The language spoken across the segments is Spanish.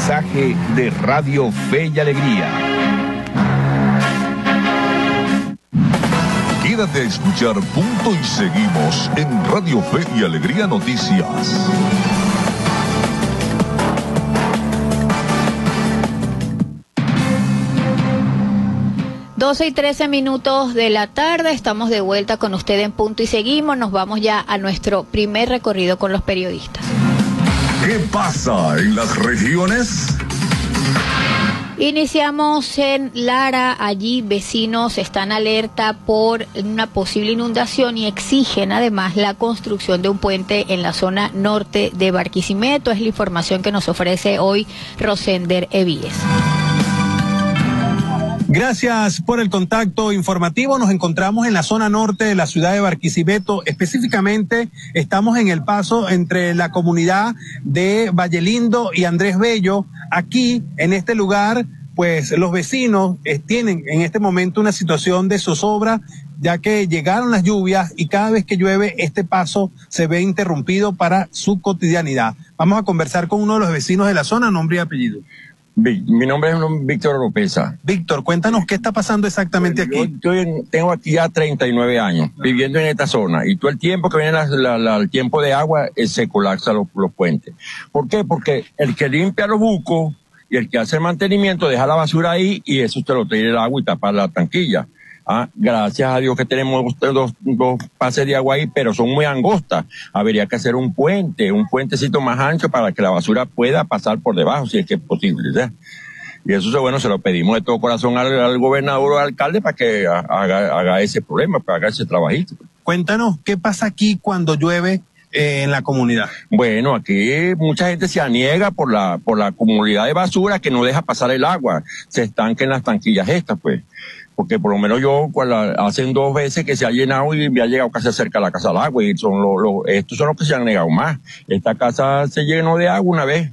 mensaje de Radio Fe y Alegría. Quédate a escuchar Punto y Seguimos en Radio Fe y Alegría Noticias. Doce y 13 minutos de la tarde, estamos de vuelta con usted en Punto y Seguimos. Nos vamos ya a nuestro primer recorrido con los periodistas. ¿Qué pasa en las regiones? Iniciamos en Lara. Allí vecinos están alerta por una posible inundación y exigen además la construcción de un puente en la zona norte de Barquisimeto. Es la información que nos ofrece hoy Rosender Evíes. Gracias por el contacto informativo. Nos encontramos en la zona norte de la ciudad de Barquisimeto. Específicamente estamos en el paso entre la comunidad de Vallelindo y Andrés Bello. Aquí, en este lugar, pues los vecinos tienen en este momento una situación de zozobra, ya que llegaron las lluvias y cada vez que llueve este paso se ve interrumpido para su cotidianidad. Vamos a conversar con uno de los vecinos de la zona, nombre y apellido. Mi nombre es Víctor Oropesa. Víctor, cuéntanos qué está pasando exactamente aquí. Tengo aquí ya 39 años viviendo en esta zona y todo el tiempo que viene el tiempo de agua se colapsan los puentes. ¿Por qué? Porque el que limpia los bucos y el que hace el mantenimiento deja la basura ahí y eso te lo tira el agua y tapa la tanquilla. Gracias a Dios que tenemos dos pases de agua ahí, pero son muy angostas. Habría que hacer un puentecito más ancho para que la basura pueda pasar por debajo, si es que es posible, ¿sí? Y eso, bueno, se lo pedimos de todo corazón al gobernador o al alcalde para que haga ese problema, para que haga ese trabajito. Cuéntanos, ¿qué pasa aquí cuando llueve en la comunidad? Bueno, aquí mucha gente se aniega por la comunidad de basura que no deja pasar el agua. Se estanca en las tanquillas estas, pues. Porque por lo menos yo, hacen 2 veces que se ha llenado y me ha llegado casi cerca de la casa al agua, y estos son los que se han negado más. Esta casa se llenó de agua una vez,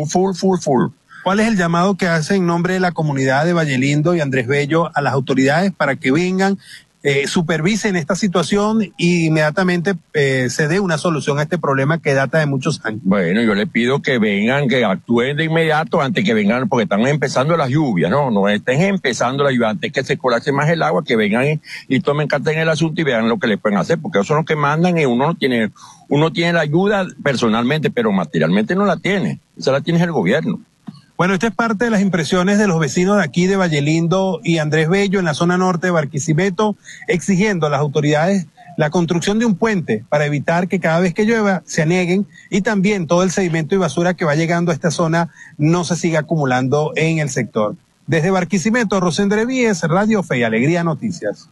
full. ¿Cuál es el llamado que hace en nombre de la comunidad de Vallelindo y Andrés Bello a las autoridades para que vengan, supervisen esta situación y inmediatamente se dé una solución a este problema que data de muchos años? Bueno, yo le pido que vengan, que actúen de inmediato antes que vengan, porque están empezando las lluvias, no estén empezando las lluvias, antes que se colapse más el agua, que vengan y tomen carta en el asunto y vean lo que les pueden hacer, porque ellos son los que mandan y uno tiene la ayuda personalmente, pero materialmente no la tiene, esa la tiene el gobierno. Bueno, esta es parte de las impresiones de los vecinos de aquí de Vallelindo y Andrés Bello en la zona norte de Barquisimeto, exigiendo a las autoridades la construcción de un puente para evitar que cada vez que llueva se anieguen y también todo el sedimento y basura que va llegando a esta zona no se siga acumulando en el sector. Desde Barquisimeto, Rosender Evíes, Radio Fe y Alegría Noticias.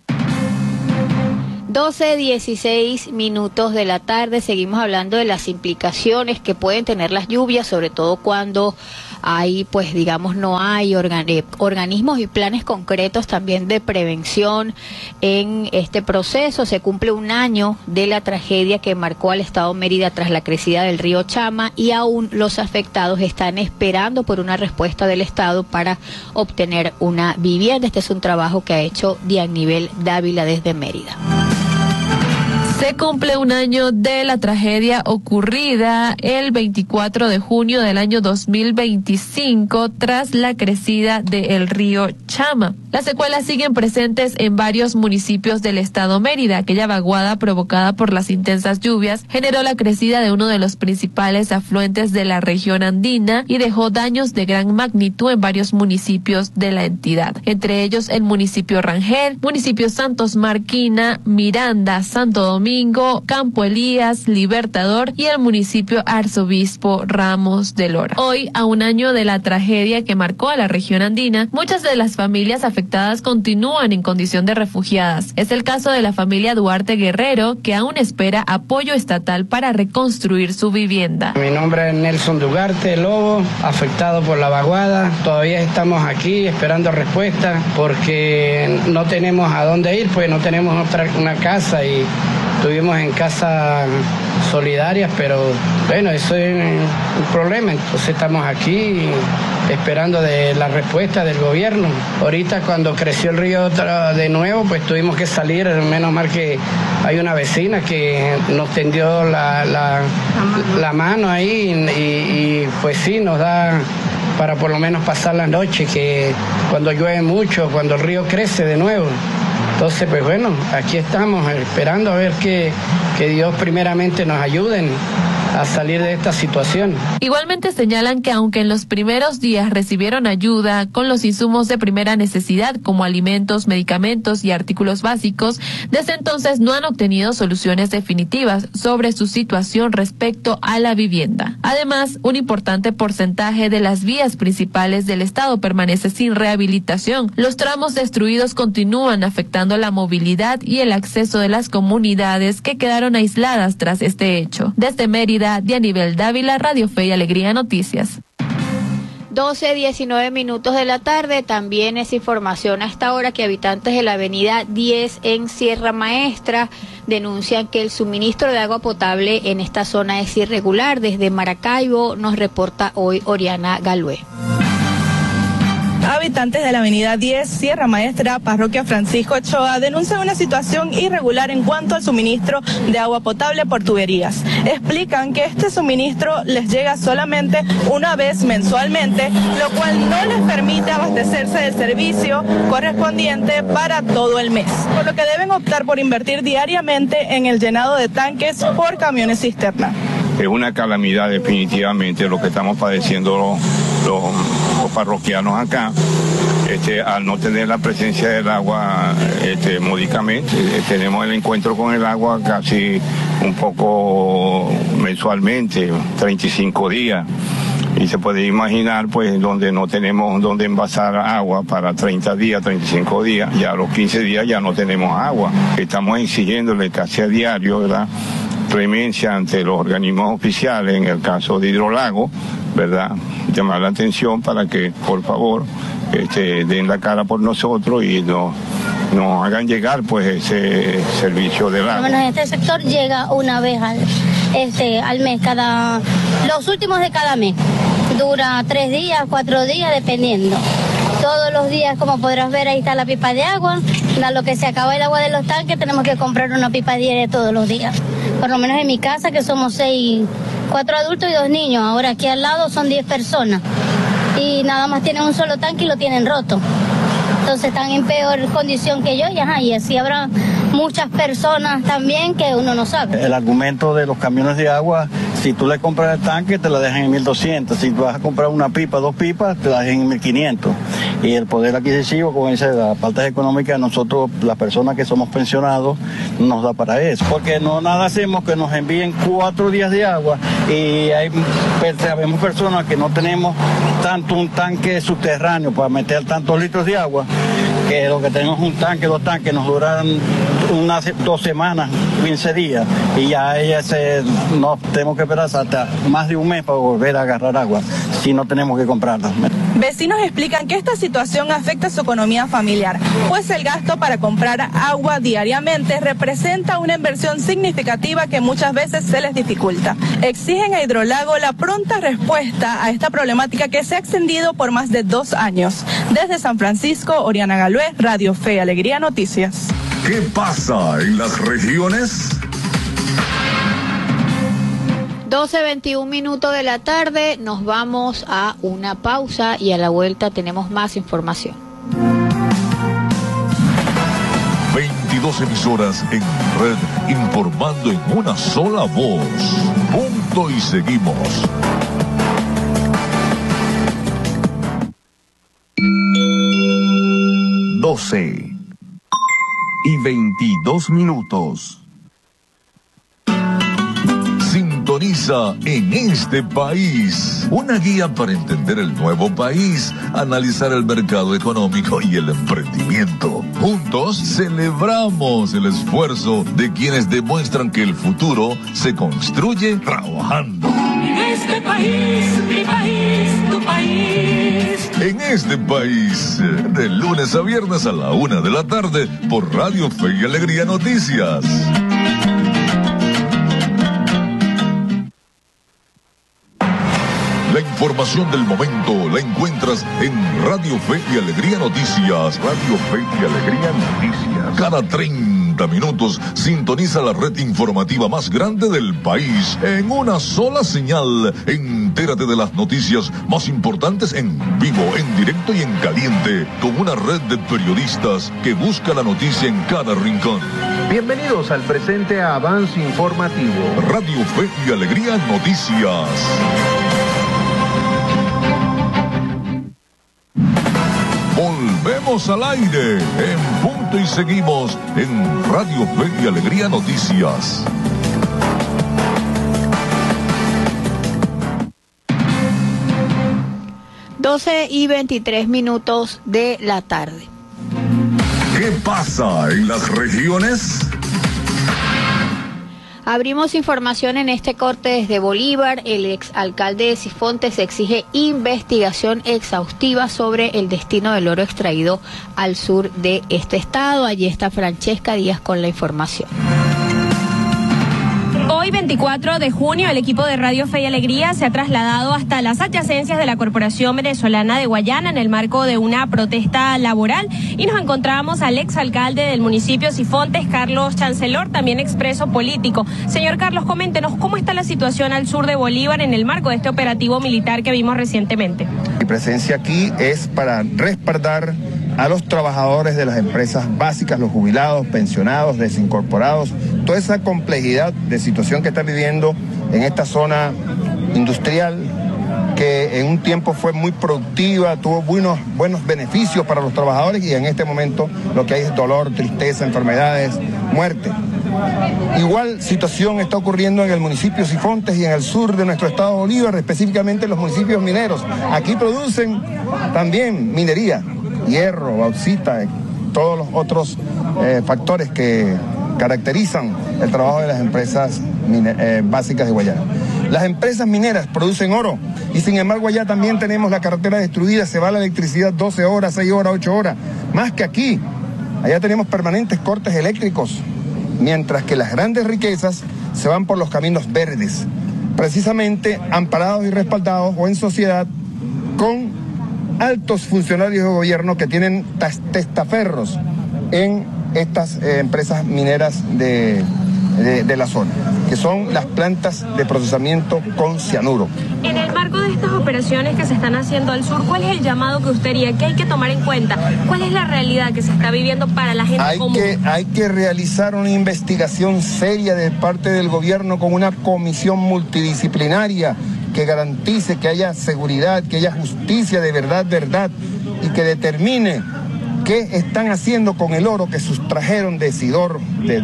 12:16 minutos de la tarde, seguimos hablando de las implicaciones que pueden tener las lluvias, sobre todo cuando hay, pues digamos, no hay organismos y planes concretos también de prevención en este proceso. Se cumple 1 año de la tragedia que marcó al estado Mérida tras la crecida del río Chama y aún los afectados están esperando por una respuesta del estado para obtener una vivienda. Este es un trabajo que ha hecho Diagnivel Dávila desde Mérida. Se cumple 1 año de la tragedia ocurrida el 24 de junio del año 2025 tras la crecida del río Chama. Las secuelas siguen presentes en varios municipios del estado Mérida. Aquella vaguada provocada por las intensas lluvias generó la crecida de uno de los principales afluentes de la región andina y dejó daños de gran magnitud en varios municipios de la entidad, entre ellos el municipio Rangel, municipio Santos Marquina, Miranda, Santo Domingo, Campo Elías, Libertador y el municipio Arzobispo Ramos de Lora. Hoy, a 1 año de la tragedia que marcó a la región andina, muchas de las familias afectadas continúan en condición de refugiadas. Es el caso de la familia Duarte Guerrero, que aún espera apoyo estatal para reconstruir su vivienda. Mi nombre es Nelson Duarte Lobo, afectado por la vaguada. Todavía estamos aquí esperando respuesta porque no tenemos a dónde ir, pues no tenemos una casa y estuvimos en casas solidarias, pero bueno, eso es un problema. Entonces estamos aquí esperando de la respuesta del gobierno. Ahorita cuando creció el río de nuevo, pues tuvimos que salir, menos mal que hay una vecina que nos tendió la mano ahí y pues sí, nos da para por lo menos pasar la noche, que cuando llueve mucho, cuando el río crece de nuevo. Entonces, pues bueno, aquí estamos esperando a ver que Dios primeramente nos ayude a salir de esta situación. Igualmente señalan que aunque en los primeros días recibieron ayuda con los insumos de primera necesidad como alimentos, medicamentos y artículos básicos, desde entonces no han obtenido soluciones definitivas sobre su situación respecto a la vivienda. Además, un importante porcentaje de las vías principales del estado permanece sin rehabilitación. Los tramos destruidos continúan afectando la movilidad y el acceso de las comunidades que quedaron aisladas tras este hecho. Desde Mérida, Dianibel Dávila, Radio Fe y Alegría Noticias. 12:19 minutos de la tarde. También es información a esta hora que habitantes de la avenida 10 en Sierra Maestra denuncian que el suministro de agua potable en esta zona es irregular. Desde Maracaibo nos reporta hoy Oriana Galué. Habitantes de la avenida 10, Sierra Maestra, Parroquia Francisco Ochoa, denuncian una situación irregular en cuanto al suministro de agua potable por tuberías. Explican que este suministro les llega solamente una vez mensualmente, lo cual no les permite abastecerse del servicio correspondiente para todo el mes, por lo que deben optar por invertir diariamente en el llenado de tanques por camiones cisterna. Es una calamidad definitivamente lo que estamos padeciendo los parroquianos acá, al no tener la presencia del agua módicamente. Tenemos el encuentro con el agua casi un poco mensualmente, 35 días. Y se puede imaginar, pues, donde no tenemos donde envasar agua para 30 días, 35 días, ya a los 15 días ya no tenemos agua. Estamos exigiéndole casi a diario, ¿verdad?, clemencia ante los organismos oficiales, en el caso de Hidrolago, ¿verdad?, llamar la atención para que, por favor, den la cara por nosotros y nos hagan llegar, pues, ese servicio del agua. Bueno, este sector llega una vez al mes, los últimos de cada mes. Dura 3 días, 4 días, dependiendo. Todos los días, como podrás ver, ahí está la pipa de agua. A lo que se acaba el agua de los tanques, tenemos que comprar una pipa diaria todos los días. Por lo menos en mi casa, que somos 4 adultos y 2 niños. Ahora aquí al lado son 10 personas. Y nada más tienen un solo tanque y lo tienen roto. Entonces están en peor condición que yo y así habrá muchas personas también que uno no sabe. El argumento de los camiones de agua, si tú le compras el tanque te la dejan en 1.200, si tú vas a comprar una pipa, 2 pipas, te la dejan en 1.500. Y el poder adquisitivo, como dice, la parte económica, nosotros, las personas que somos pensionados, nos da para eso. Porque no nada hacemos que nos envíen 4 días de agua y sabemos personas que no tenemos tanto un tanque subterráneo para meter tantos litros de agua, que lo que tenemos un tanque, 2 tanques, nos duran unas 2 semanas, 15 días, y ya nos tenemos que esperar hasta más de un mes para volver a agarrar agua, si no tenemos que comprarla. Vecinos explican que esta situación afecta su economía familiar, pues el gasto para comprar agua diariamente representa una inversión significativa que muchas veces se les dificulta. Exigen a Hidrolago la pronta respuesta a esta problemática que se ha extendido por más de 2 años. Desde San Francisco, Oriana Galué, Radio Fe y Alegría Noticias. ¿Qué pasa en las regiones? 12:21 minutos de la tarde, nos vamos a una pausa y a la vuelta tenemos más información. 22 emisoras en red, informando en una sola voz. Punto y seguimos. 12:22. Sintoniza En Este País, una guía para entender el nuevo país, analizar el mercado económico y el emprendimiento. Juntos celebramos el esfuerzo de quienes demuestran que el futuro se construye trabajando. En este país, mi país, tu país. En Este País, de lunes a viernes a la 1 de la tarde por Radio Fe y Alegría Noticias. La información del momento la encuentras en Radio Fe y Alegría Noticias. Radio Fe y Alegría Noticias. Cada 30 minutos sintoniza la red informativa más grande del país en una sola señal. Entérate de las noticias más importantes en vivo, en directo y en caliente, con una red de periodistas que busca la noticia en cada rincón. Bienvenidos al presente avance informativo. Radio Fe y Alegría Noticias. Volvemos al aire en punto y seguimos en Radio Fe y Alegría Noticias. Doce y 23 minutos de la tarde. ¿Qué pasa en las regiones? Abrimos información en este corte desde Bolívar. El exalcalde de Sifontes exige investigación exhaustiva sobre el destino del oro extraído al sur de este estado. Allí está Francesca Díaz con la información. Hoy, 24 de junio, el equipo de Radio Fe y Alegría se ha trasladado hasta las adyacencias de la Corporación Venezolana de Guayana en el marco de una protesta laboral y nos encontramos al exalcalde del municipio Sifontes, Carlos Chancellor, también expreso político. Señor Carlos, coméntenos cómo está la situación al sur de Bolívar en el marco de este operativo militar que vimos recientemente. Mi presencia aquí es para respaldar a los trabajadores de las empresas básicas, los jubilados, pensionados, desincorporados, toda esa complejidad de situación que están viviendo en esta zona industrial que en un tiempo fue muy productiva, tuvo buenos beneficios para los trabajadores y en este momento lo que hay es dolor, tristeza, enfermedades, muerte. Igual situación está ocurriendo en el municipio Sifontes y en el sur de nuestro estado de Bolívar, específicamente en los municipios mineros. Aquí producen también minería, hierro, bauxita, todos los otros factores que caracterizan el trabajo de las empresas básicas de Guayana. Las empresas mineras producen oro y sin embargo allá también tenemos la carretera destruida, se va la electricidad 12 horas, 6 horas, 8 horas, más que aquí. Allá tenemos permanentes cortes eléctricos, mientras que las grandes riquezas se van por los caminos verdes, precisamente amparados y respaldados o en sociedad con altos funcionarios de gobierno que tienen testaferros en estas empresas mineras de la zona, que son las plantas de procesamiento con cianuro. En el marco de estas operaciones que se están haciendo al sur, ¿cuál es el llamado que usted haría? ¿Qué hay que tomar en cuenta? ¿Cuál es la realidad que se está viviendo para la gente común? Hay que realizar una investigación seria de parte del gobierno con una comisión multidisciplinaria que garantice que haya seguridad, que haya justicia de verdad, y que determine qué están haciendo con el oro que sustrajeron de Sidor,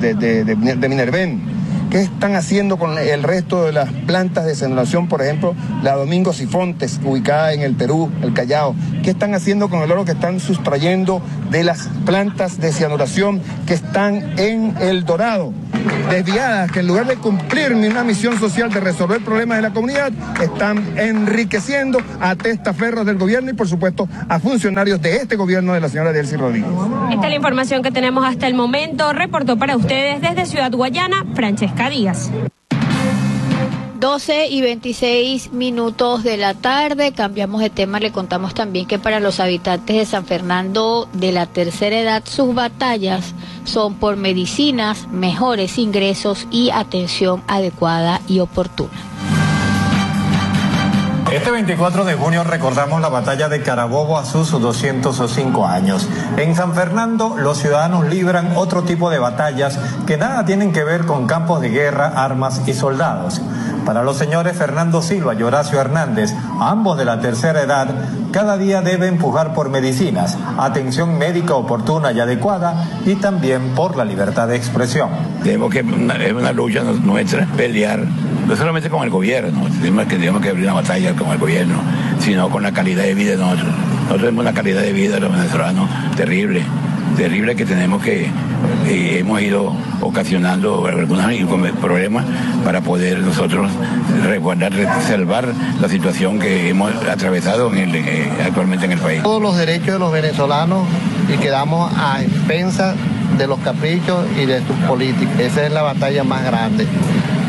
de Minerven. ¿Qué están haciendo con el resto de las plantas de cianuración, por ejemplo, la Domingo Sifontes, ubicada en el Perú, el Callao? ¿Qué están haciendo con el oro que están sustrayendo de las plantas de cianuración que están en El Dorado? Desviadas, que en lugar de cumplir una misión social de resolver problemas de la comunidad, están enriqueciendo a testaferros del gobierno y, por supuesto, a funcionarios de este gobierno de la señora Delcy Rodríguez. Esta es la información que tenemos hasta el momento. Reportó para ustedes desde Ciudad Guayana, Francesca Díaz. 12 y 26 minutos de la tarde, cambiamos de tema, le contamos también que para los habitantes de San Fernando de la tercera edad, sus batallas son por medicinas, mejores ingresos y atención adecuada y oportuna. Este 24 de junio recordamos la batalla de Carabobo a sus 205 años. En San Fernando, los ciudadanos libran otro tipo de batallas que nada tienen que ver con campos de guerra, armas y soldados. Para los señores Fernando Silva y Horacio Hernández, ambos de la tercera edad, cada día deben pujar por medicinas, atención médica oportuna y adecuada y también por la libertad de expresión. Tenemos que, es una lucha nuestra, pelear, no solamente con el gobierno, tenemos que abrir una batalla con el gobierno, sino con la calidad de vida de nosotros. Nosotros tenemos una calidad de vida de los venezolanos terrible que tenemos que hemos ido ocasionando algunos problemas para poder nosotros resguardar, salvar la situación que hemos atravesado actualmente en el país. Todos los derechos de los venezolanos y quedamos a expensas de los caprichos y de sus políticas. Esa es la batalla más grande.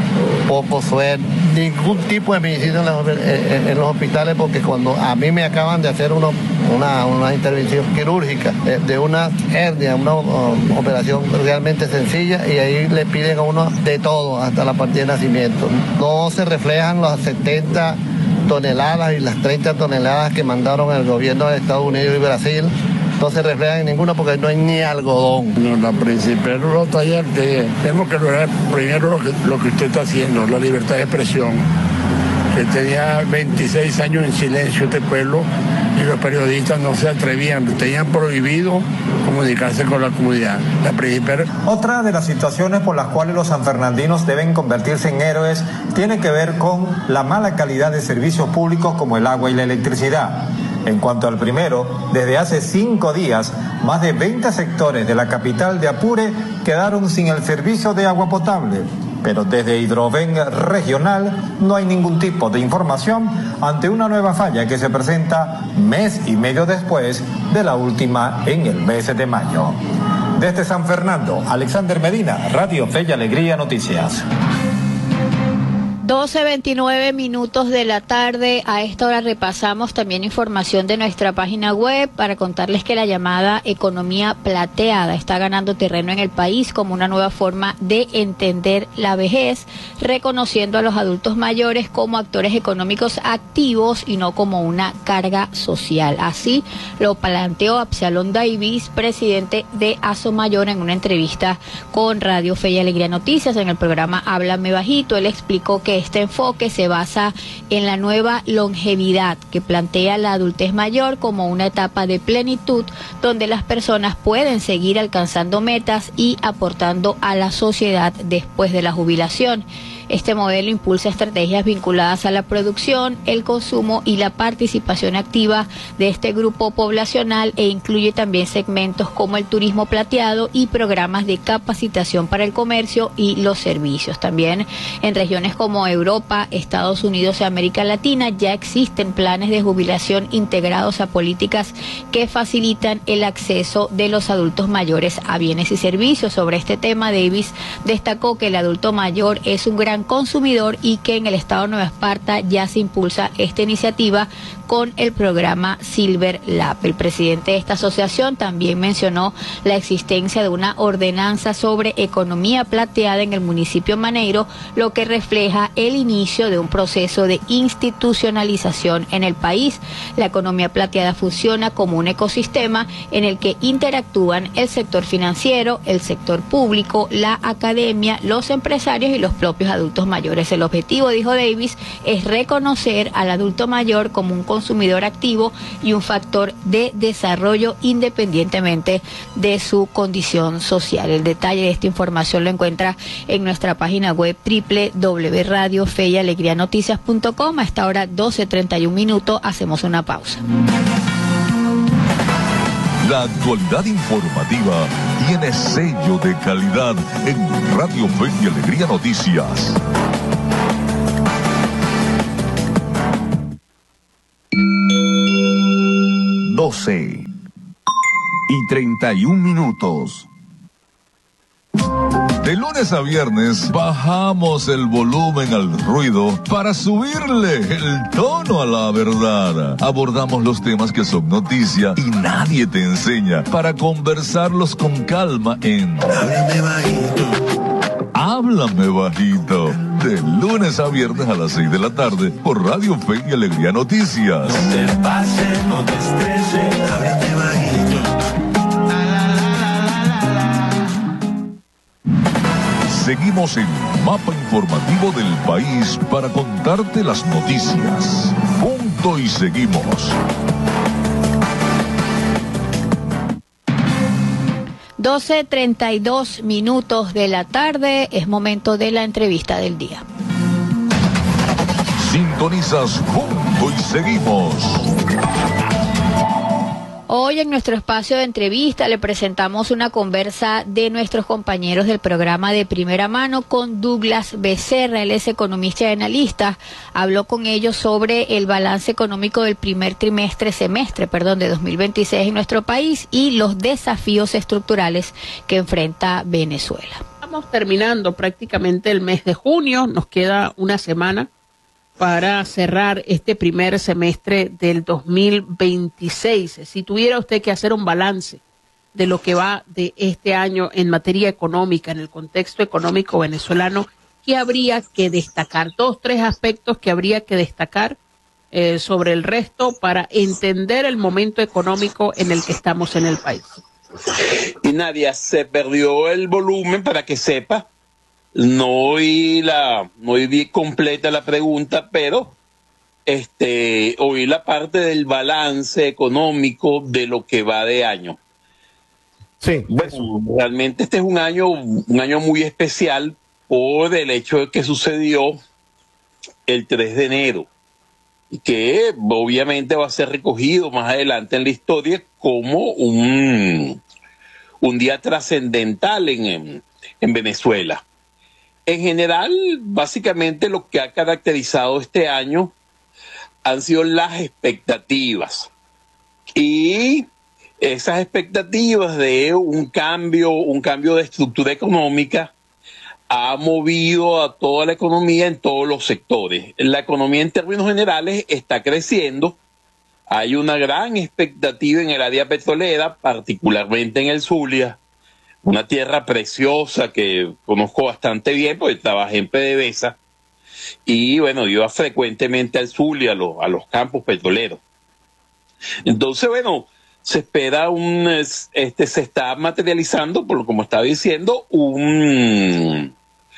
poco suero, ningún tipo de medicina en los hospitales, porque cuando a mí me acaban de hacer una intervención quirúrgica de una hernia, una operación realmente sencilla, y ahí le piden a uno de todo, hasta la partida de nacimiento. No se reflejan las 70 toneladas y las 30 toneladas que mandaron el gobierno de Estados Unidos y Brasil. No se reflejan en ninguna porque no hay ni algodón. No, la principal batalla que tenemos que lograr primero lo que usted está haciendo, la libertad de expresión. Que tenía 26 años en silencio este pueblo y los periodistas no se atrevían, tenían prohibido comunicarse con la comunidad. La principal. Otra de las situaciones por las cuales los sanfernandinos deben convertirse en héroes tiene que ver con la mala calidad de servicios públicos como el agua y la electricidad. En cuanto al primero, desde hace 5 días, más de 20 sectores de la capital de Apure quedaron sin el servicio de agua potable. Pero desde Hidroven Regional no hay ningún tipo de información ante una nueva falla que se presenta mes y medio después de la última en el mes de mayo. Desde San Fernando, Alexander Medina, Radio Fe y Alegría Noticias. 12:29 minutos de la tarde. A esta hora repasamos también información de nuestra página web para contarles que la llamada economía plateada está ganando terreno en el país como una nueva forma de entender la vejez, reconociendo a los adultos mayores como actores económicos activos y no como una carga social. Así lo planteó Absalón Davis, presidente de Asomayor, en una entrevista con Radio Fe y Alegría Noticias en el programa Háblame Bajito. Él explicó que este enfoque se basa en la nueva longevidad que plantea la adultez mayor como una etapa de plenitud donde las personas pueden seguir alcanzando metas y aportando a la sociedad después de la jubilación. Este modelo impulsa estrategias vinculadas a la producción, el consumo y la participación activa de este grupo poblacional e incluye también segmentos como el turismo plateado y programas de capacitación para el comercio y los servicios. También en regiones como Europa, Estados Unidos y América Latina ya existen planes de jubilación integrados a políticas que facilitan el acceso de los adultos mayores a bienes y servicios. Sobre este tema, Davis destacó que el adulto mayor es un gran consumidor y que en el estado de Nueva Esparta ya se impulsa esta iniciativa con el programa Silver Lab. El presidente de esta asociación también mencionó la existencia de una ordenanza sobre economía plateada en el municipio Maneiro, lo que refleja el inicio de un proceso de institucionalización en el país. La economía plateada funciona como un ecosistema en el que interactúan el sector financiero, el sector público, la academia, los empresarios y los propios adultos mayores. El objetivo, dijo Davis, es reconocer al adulto mayor como un consumidor activo y un factor de desarrollo independientemente de su condición social. El detalle de esta información lo encuentra en nuestra página web www.radiofeyalegrianoticias.com. A esta hora 12:31 minutos, hacemos una pausa. La actualidad informativa tiene sello de calidad en Radio Fe y Alegría Noticias. Y 31 minutos. De lunes a viernes bajamos el volumen al ruido para subirle el tono a la verdad. Abordamos los temas que son noticia y nadie te enseña para conversarlos con calma en Háblame Bajito. Háblame Bajito. De lunes a viernes a las 6 de la tarde por Radio Fe y Alegría Noticias. No te pases, no te estreses, háblame bajito. Seguimos el mapa informativo del país para contarte las noticias. Punto y seguimos. 12:32 minutos de la tarde, es momento de la entrevista del día. Sintonizas Punto y seguimos. Hoy en nuestro espacio de entrevista le presentamos una conversa de nuestros compañeros del programa De Primera Mano con Douglas Becerra. Él es economista y analista. Habló con ellos sobre el balance económico del primer semestre de 2026 en nuestro país y los desafíos estructurales que enfrenta Venezuela. estamos terminando prácticamente el mes de junio, nos queda una semana para cerrar este primer semestre del 2026. Si tuviera usted que hacer un balance de lo que va de este año en materia económica, en el contexto económico venezolano, ¿qué habría que destacar? 2, 3 aspectos que habría que destacar sobre el resto para entender el momento económico en el que estamos en el país. Y Nadia, se perdió el volumen, para que sepa. No oí bien completa la pregunta, pero oí la parte del balance económico de lo que va de año. Sí. Bueno, realmente este es un año muy especial por el hecho de que sucedió el 3 de enero. Y que obviamente va a ser recogido más adelante en la historia como un día trascendental en Venezuela. En general, básicamente lo que ha caracterizado este año han sido las expectativas. Y esas expectativas de un cambio de estructura económica ha movido a toda la economía en todos los sectores. La economía en términos generales está creciendo. Hay una gran expectativa en el área petrolera, particularmente en el Zulia, una tierra preciosa que conozco bastante bien porque trabajé en PDVSA y bueno, iba frecuentemente al Zulia, a los campos petroleros. Entonces, bueno, se espera se está materializando, como estaba diciendo, un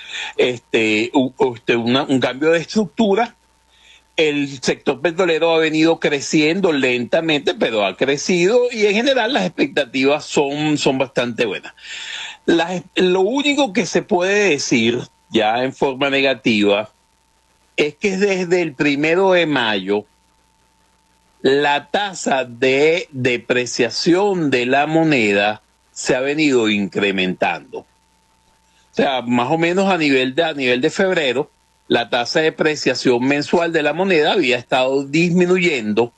cambio de estructura. El sector petrolero ha venido creciendo lentamente, pero ha crecido y en general las expectativas son bastante buenas. Lo único que se puede decir ya en forma negativa es que desde el 1 de mayo la tasa de depreciación de la moneda se ha venido incrementando. O sea, más o menos a nivel de febrero, la tasa de depreciación mensual de la moneda había estado disminuyendo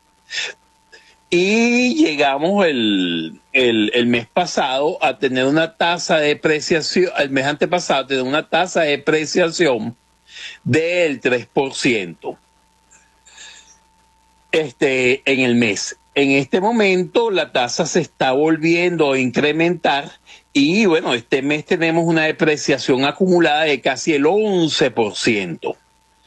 y llegamos el mes pasado a tener una tasa de depreciación, el mes antepasado a tener una tasa de depreciación del 3%. En el mes. En este momento la tasa se está volviendo a incrementar y bueno, este mes tenemos una depreciación acumulada de casi el 11%.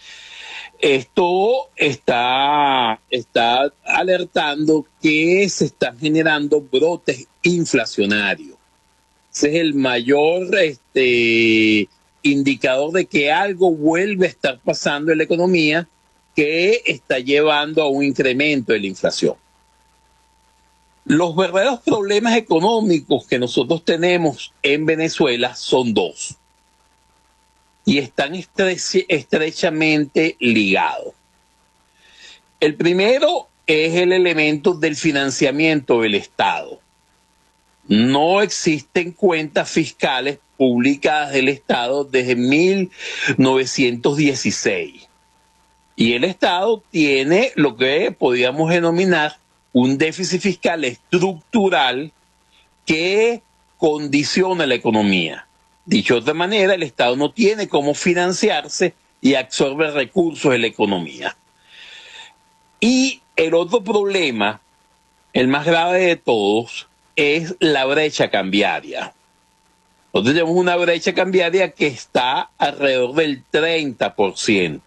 Esto está alertando que se están generando brotes inflacionarios. Ese es el mayor indicador de que algo vuelve a estar pasando en la economía que está llevando a un incremento de la inflación. Los verdaderos problemas económicos que nosotros tenemos en Venezuela son 2 y están estrechamente ligados. El primero es el elemento del financiamiento del Estado. No existen cuentas fiscales publicadas del Estado desde 1916. Y el Estado tiene lo que podríamos denominar un déficit fiscal estructural que condiciona la economía. Dicho de otra manera, el Estado no tiene cómo financiarse y absorbe recursos de la economía. Y el otro problema, el más grave de todos, es la brecha cambiaria. Nosotros tenemos una brecha cambiaria que está alrededor del 30%.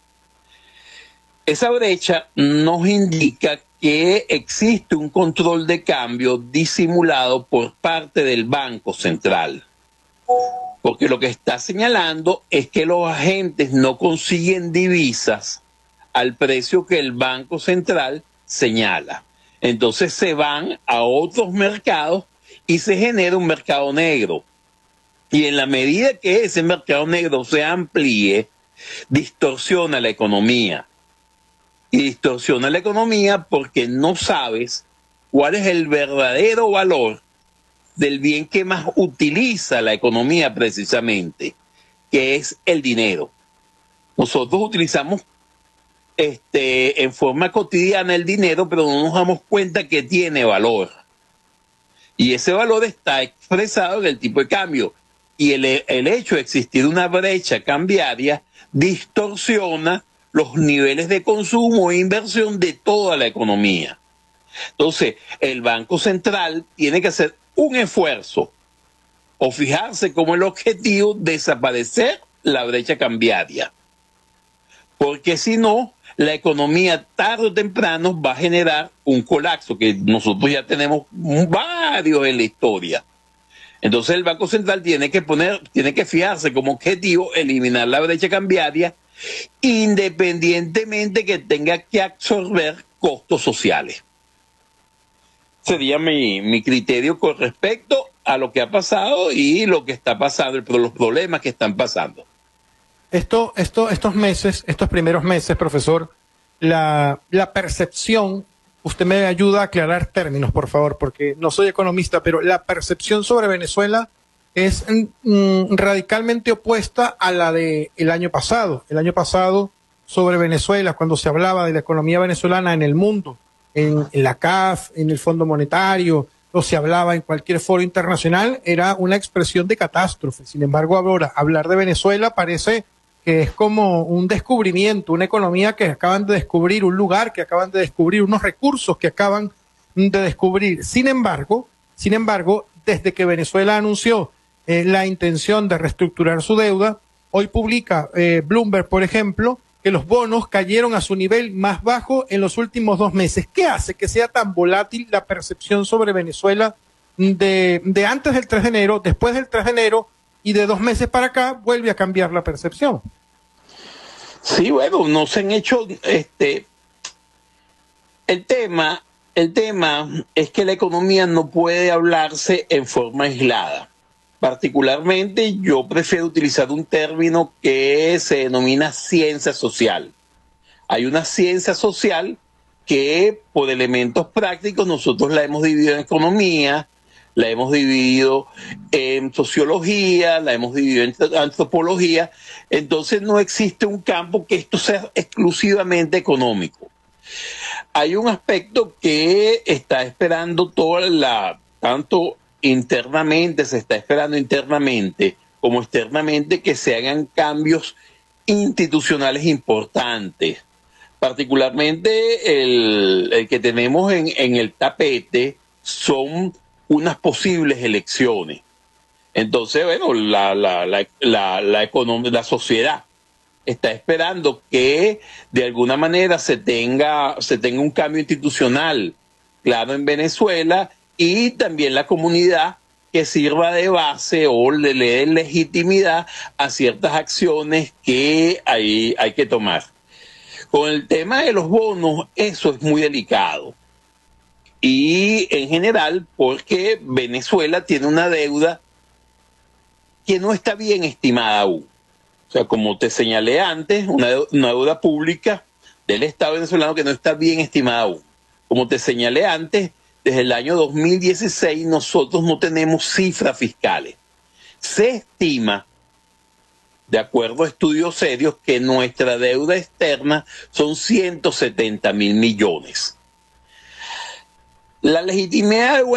Esa brecha nos indica que existe un control de cambio disimulado por parte del Banco Central. Porque lo que está señalando es que los agentes no consiguen divisas al precio que el Banco Central señala. Entonces se van a otros mercados y se genera un mercado negro. Y en la medida que ese mercado negro se amplíe, distorsiona la economía. Y distorsiona la economía porque no sabes cuál es el verdadero valor del bien que más utiliza la economía precisamente, que es el dinero. Nosotros utilizamos en forma cotidiana el dinero, pero no nos damos cuenta que tiene valor. Y ese valor está expresado en el tipo de cambio. y el hecho de existir una brecha cambiaria distorsiona los niveles de consumo e inversión de toda la economía. Entonces, el Banco Central tiene que hacer un esfuerzo o fijarse como el objetivo desaparecer la brecha cambiaria. Porque si no, la economía tarde o temprano va a generar un colapso, que nosotros ya tenemos varios en la historia. Entonces el Banco Central tiene que fijarse como objetivo eliminar la brecha cambiaria, independientemente que tenga que absorber costos sociales. Sería mi criterio con respecto a lo que ha pasado y lo que está pasando, los problemas que están pasando. Estos meses, estos primeros meses, profesor, la percepción, usted me ayuda a aclarar términos, por favor, porque no soy economista, pero la percepción sobre Venezuela es radicalmente opuesta a la del año pasado. El año pasado, sobre Venezuela, cuando se hablaba de la economía venezolana en el mundo, en la CAF, en el Fondo Monetario, o se hablaba en cualquier foro internacional, era una expresión de catástrofe. Sin embargo, ahora hablar de Venezuela parece que es como un descubrimiento, una economía que acaban de descubrir, un lugar que acaban de descubrir, unos recursos que acaban de descubrir. Sin embargo, desde que Venezuela anunció la intención de reestructurar su deuda, hoy publica Bloomberg, por ejemplo, que los bonos cayeron a su nivel más bajo en los últimos 2 meses. ¿Qué hace que sea tan volátil la percepción sobre Venezuela de antes del 3 de enero, después del 3 de enero, y de 2 meses para acá vuelve a cambiar la percepción? Sí, bueno, no se han hecho, el tema es que la economía no puede hablarse en forma aislada. Particularmente yo prefiero utilizar un término que se denomina ciencia social. Hay una ciencia social que por elementos prácticos nosotros la hemos dividido en economía, la hemos dividido en sociología, la hemos dividido en antropología. Entonces no existe un campo que esto sea exclusivamente económico. Hay un aspecto que está esperando tanto internamente, se está esperando internamente como externamente, que se hagan cambios institucionales importantes. Particularmente el que tenemos en el tapete son unas posibles elecciones. Entonces, bueno, la sociedad está esperando que de alguna manera se tenga un cambio institucional claro en Venezuela, y también la comunidad que sirva de base o le dé legitimidad a ciertas acciones que hay que tomar. Con el tema de los bonos, eso es muy delicado. Y en general porque Venezuela tiene una deuda que no está bien estimada aún. O sea, como te señalé antes, una deuda pública del Estado venezolano que no está bien estimada aún. Como te señalé antes, desde el año 2016 nosotros no tenemos cifras fiscales. Se estima, de acuerdo a estudios serios, que nuestra deuda externa son 170.000 millones. La legitimidad de